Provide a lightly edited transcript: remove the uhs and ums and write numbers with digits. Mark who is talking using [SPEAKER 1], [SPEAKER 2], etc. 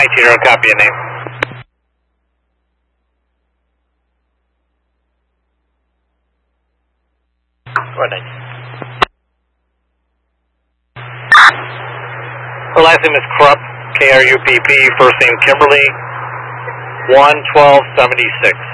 [SPEAKER 1] 119, copy your name. Her last name is Krupp, K-R-U-P-P, first name Kimberly, 11276.